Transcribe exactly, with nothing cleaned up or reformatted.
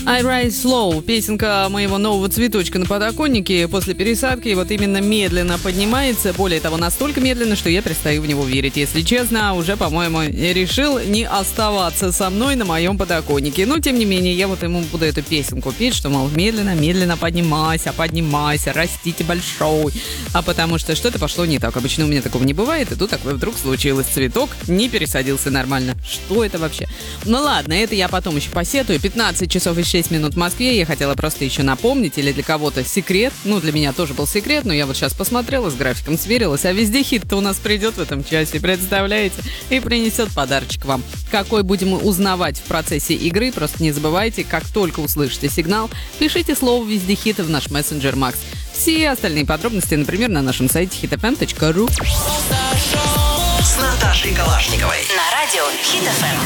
I Rise Slow, песенка моего нового цветочка на подоконнике после пересадки вот именно медленно поднимается. Более того, настолько медленно, что я перестаю в него верить. Если честно, уже, по-моему, решил не оставаться со мной на моем подоконнике. Но, тем не менее, я вот ему буду эту песенку петь, что, мол, медленно, медленно поднимайся, поднимайся, растите большой. А потому что что-то пошло не так. Обычно у меня такого не бывает, и тут такое вдруг случилось. Цветок не пересадился нормально. Что это вообще? Ну ладно, это я потом еще посетую. пятнадцать часов и шесть минут в Москве. Я хотела просто еще напомнить, или для кого-то секрет. Ну, для меня тоже был секрет, но я вот сейчас посмотрела, с графиком сверилась. А везде хит-то у нас придет в этом часе, представляете? И принесет подарочек вам. Какой будем узнавать в процессе игры. Просто не забывайте, как только услышите сигнал, пишите слово «Везде хит» в наш мессенджер Макс. Все остальные подробности, например, на нашем сайте хит эф эм точка ру. С Наташей Калашниковой. На радио Хит эф эм.